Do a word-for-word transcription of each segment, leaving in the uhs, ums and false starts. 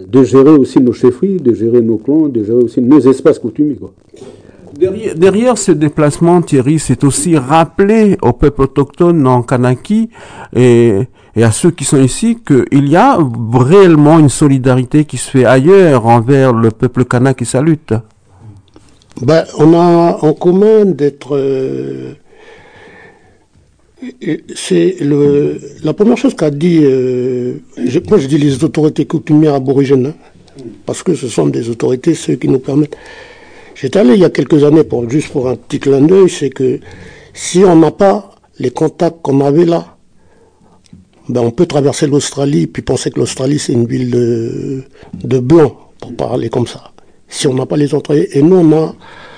de gérer aussi nos chefferies, de gérer nos clans, de gérer aussi nos espaces coutumiers, quoi. Derrière, derrière ce déplacement, Thierry, c'est aussi rappeler au peuple autochtone en Kanaki et, et à ceux qui sont ici qu'il y a réellement une solidarité qui se fait ailleurs envers le peuple kanak et sa lutte. Ben, on a en commun d'être... Euh, c'est le, la première chose qu'a dit... Euh, je, moi, je dis les autorités coutumières aborigènes, hein, parce que ce sont des autorités, ceux qui nous permettent... J'étais allé il y a quelques années, pour, juste pour un petit clin d'œil, c'est que si on n'a pas les contacts qu'on avait là, ben on peut traverser l'Australie puis penser que l'Australie c'est une ville de, de blancs, pour parler comme ça. Si on n'a pas les entrées, et nous on a,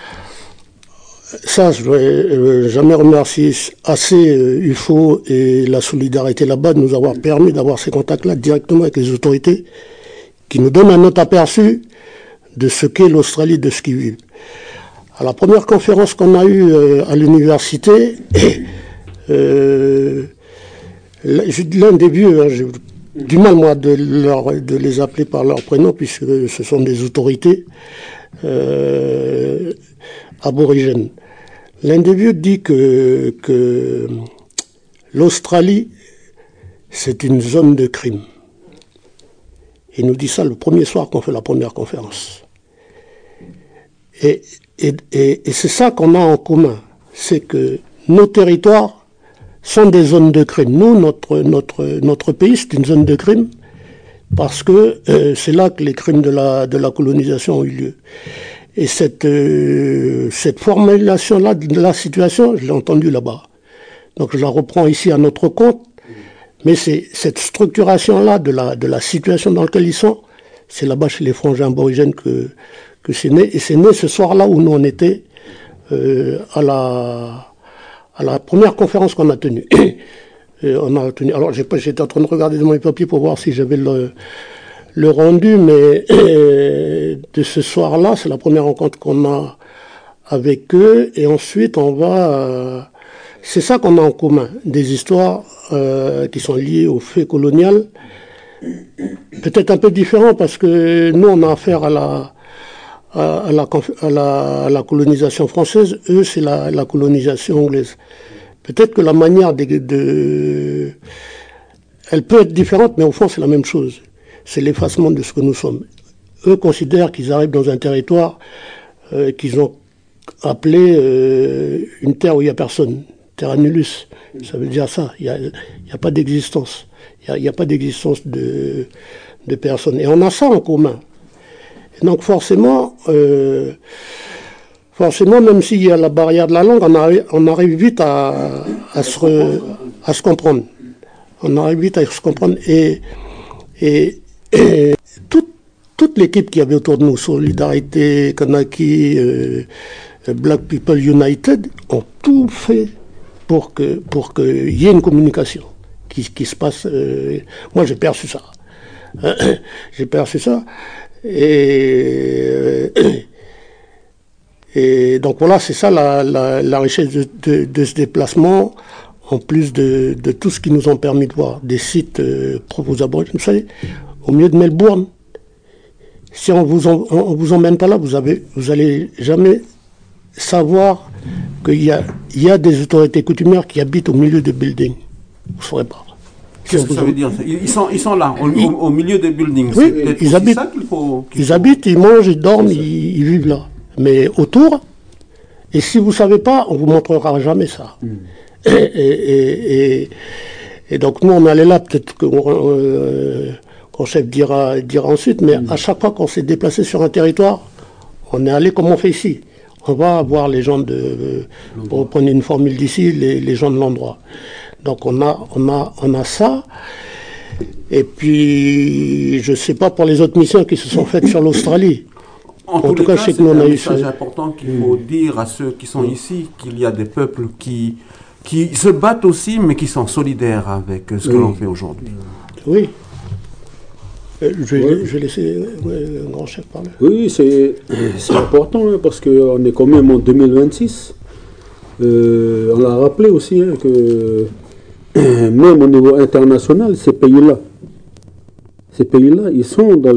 ça je vais jamais remercier assez euh, U F O et la solidarité là-bas de nous avoir permis d'avoir ces contacts-là directement avec les autorités qui nous donnent un autre aperçu de ce qu'est l'Australie, de ce qu'ils vivent. À la première conférence qu'on a eue euh, à l'université, euh, l'un des vieux, hein, j'ai du mal moi de, leur, de les appeler par leur prénom puisque ce sont des autorités euh, aborigènes. L'un des vieux dit que, que l'Australie, c'est une zone de crime. Il nous dit ça le premier soir qu'on fait la première conférence. Et, et, et, et c'est ça qu'on a en commun, c'est que nos territoires sont des zones de crime. Nous, notre, notre, notre pays, c'est une zone de crime parce que euh, c'est là que les crimes de la, de la colonisation ont eu lieu. Et cette, euh, cette formulation-là de la situation, je l'ai entendue là-bas. Donc je la reprends ici à notre compte. Mais c'est cette structuration-là de la, de la situation dans laquelle ils sont, c'est là-bas chez les frangins aborigènes que, que c'est né. Et c'est né ce soir-là où nous on était euh, à, la, à la première conférence qu'on a tenue. on a tenu. Alors j'étais en train de regarder dans mes papiers pour voir si j'avais le, le rendu, mais euh, de ce soir-là, c'est la première rencontre qu'on a avec eux. Et ensuite, on va... Euh, c'est ça qu'on a en commun, des histoires euh, qui sont liées au fait colonial, peut-être un peu différent parce que nous on a affaire à la, à, à la, à la, à la colonisation française, eux c'est la, la colonisation anglaise. Peut-être que la manière de, de... Elle peut être différente, mais au fond c'est la même chose. C'est l'effacement de ce que nous sommes. Eux considèrent qu'ils arrivent dans un territoire euh, qu'ils ont appelé euh, une terre où il n'y a personne. Terra nullus, ça veut dire ça, il n'y a, a pas d'existence, il n'y a, a pas d'existence de, de personne. Et on a ça en commun. Et donc forcément, euh, forcément, même s'il y a la barrière de la langue, on arrive, on arrive vite à, à, se re, à se comprendre. On arrive vite à se comprendre. Et, et, et toute, toute l'équipe qui avait autour de nous, Solidarité, Kanaki, euh, Black People United, ont tout fait pour que pour qu'il y ait une communication qui, qui se passe. Euh, moi, j'ai perçu ça. j'ai perçu ça. Et, et donc voilà, c'est ça la, la, la richesse de, de, de ce déplacement, en plus de, de tout ce qui nous ont permis de voir des sites euh, propres aux aborigènes. Vous savez, au milieu de Melbourne, si on vous en, on vous emmène pas là, vous avez, vous allez jamais savoir qu'il y a, il y a des autorités coutumières qui habitent au milieu des buildings. Vous ne saurez pas. Qu'est-ce que ça veut dire? Ils sont, ils sont là, au, ils, au milieu des buildings. Oui, ils habitent, ça qu'il faut, qu'il ils faut... habitent, ils mangent, ils dorment, ils, ils vivent là. Mais autour, et si vous ne savez pas, on ne vous montrera jamais ça. Mm. Et, et, et, et donc nous, on allait là, peut-être que euh, qu'on chef dira, dira ensuite, mais mm. à chaque fois qu'on s'est déplacé sur un territoire, on est allé comme on fait ici. On va voir les gens de, pour reprendre une formule d'ici, les, les gens de l'endroit. Donc on a, on a, on a ça. Et puis, je ne sais pas pour les autres missions qui se sont faites sur l'Australie. En, en tout cas, cas je sais que nous on a eu ce... C'est important qu'il faut dire à ceux qui sont ici qu'il y a des peuples qui, qui se battent aussi, mais qui sont solidaires avec ce que oui. l'on fait aujourd'hui. Oui. Euh, je, vais, oui. je vais laisser ouais, un grand chef parler. Oui, c'est important hein, parce qu'on est quand même en deux mille vingt-six. Euh, on l'a rappelé aussi hein, que même au niveau international, ces pays-là, ces pays-là, ils sont dans